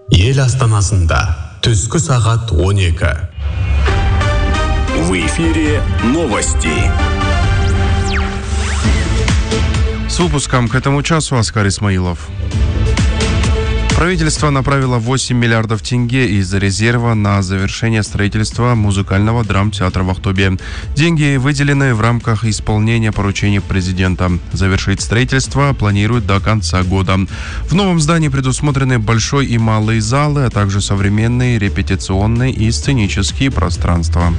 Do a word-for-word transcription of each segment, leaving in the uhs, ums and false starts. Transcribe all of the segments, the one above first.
Ел астанасында түскі сағат он екі. В эфире новости. С выпуском к этому часу Оскар Исмаилов. Правительство направило восемь миллиардов тенге из резерва на завершение строительства музыкального драмтеатра в Ахтубе. Деньги выделены в рамках исполнения поручений президента. Завершить строительство планируют до конца года. В новом здании предусмотрены большой и малый залы, а также современные репетиционные и сценические пространства.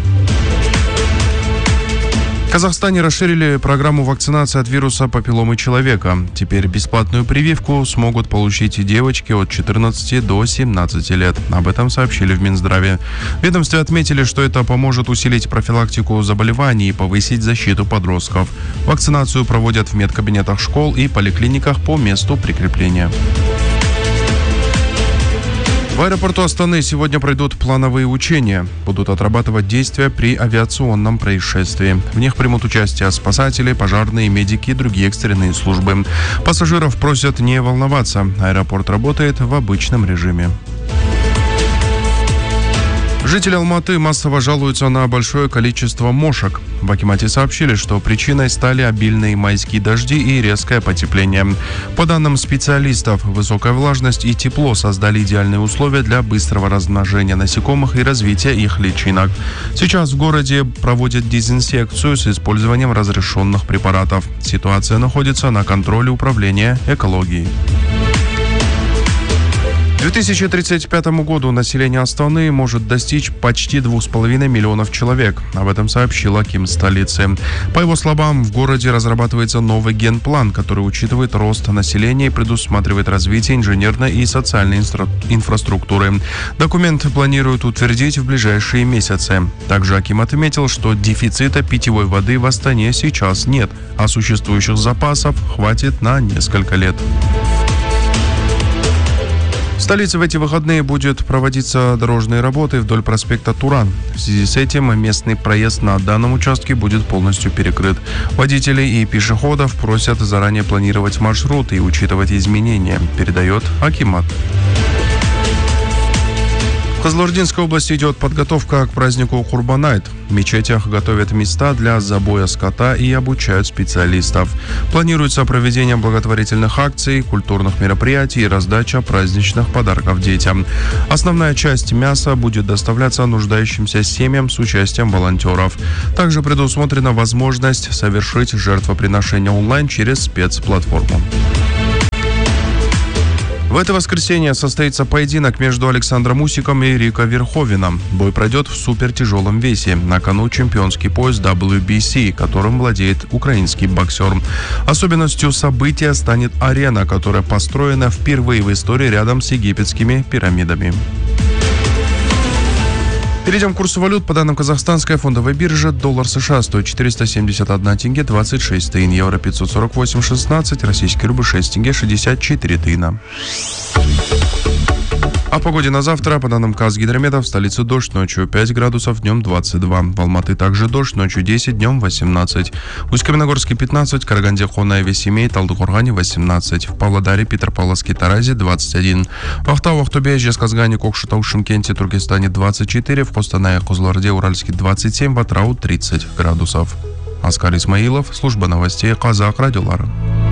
В Казахстане расширили программу вакцинации от вируса папилломы человека. Теперь бесплатную прививку смогут получить и девочки от четырнадцати до семнадцати лет. Об этом сообщили в Минздраве. В ведомстве отметили, что это поможет усилить профилактику заболеваний и повысить защиту подростков. Вакцинацию проводят в медкабинетах школ и поликлиниках по месту прикрепления. В аэропорту Астаны сегодня пройдут плановые учения. Будут отрабатывать действия при авиационном происшествии. В них примут участие спасатели, пожарные, медики и другие экстренные службы. Пассажиров просят не волноваться. Аэропорт работает в обычном режиме. Жители Алматы массово жалуются на большое количество мошек. В акимате сообщили, что причиной стали обильные майские дожди и резкое потепление. По данным специалистов, высокая влажность и тепло создали идеальные условия для быстрого размножения насекомых и развития их личинок. Сейчас в городе проводят дезинсекцию с использованием разрешенных препаратов. Ситуация находится на контроле управления экологией. К две тысячи тридцать пятому году население Астаны может достичь почти двух с половиной миллионов человек. Об этом сообщил аким столицы. По его словам, в городе разрабатывается новый генплан, который учитывает рост населения и предусматривает развитие инженерной и социальной инстра- инфраструктуры. Документ планируют утвердить в ближайшие месяцы. Также аким отметил, что дефицита питьевой воды в Астане сейчас нет, а существующих запасов хватит на несколько лет. В столице в эти выходные будет проводиться дорожные работы вдоль проспекта Туран. В связи с этим местный проезд на данном участке будет полностью перекрыт. Водителей и пешеходов просят заранее планировать маршрут и учитывать изменения, передает акимат. В Кызылординской области идет подготовка к празднику Курбан-айт. В мечетях готовят места для забоя скота и обучают специалистов. Планируется проведение благотворительных акций, культурных мероприятий и раздача праздничных подарков детям. Основная часть мяса будет доставляться нуждающимся семьям с участием волонтеров. Также предусмотрена возможность совершить жертвоприношение онлайн через спецплатформу. В это воскресенье состоится поединок между Александром Усиком и Рико Верховеном. Бой пройдет в супертяжелом весе. На кону чемпионский пояс дабл ю би си, которым владеет украинский боксер. Особенностью события станет арена, которая построена впервые в истории рядом с египетскими пирамидами. Перейдем к курсу валют. По данным казахстанской фондовой биржи, доллар США стоит четыреста семьдесят один тенге двадцать шесть тыин, евро пятьсот сорок восемь шестнадцать, российский рубль шесть тенге шестьдесят четыре тыина. О погоде на завтра. По данным Казгидромета, в столице дождь, ночью пять градусов, днем двадцать два. В Алматы также дождь, ночью десять, днем восемнадцать. В Усть-Каменогорске пятнадцать, Караганде, Хонаеве, Семей, Талдыкоргане восемнадцать. В Павлодаре, Петропавловске, Таразе двадцать один. В Ахтау, Ахтубе, Жезказгане, Кокшетау, Шымкенте, Туркестане двадцать четыре. В Костанае, Козларде, Уральске двадцать семь. В Атрау тридцать градусов. Оскар Исмаилов, служба новостей Казах радиолары.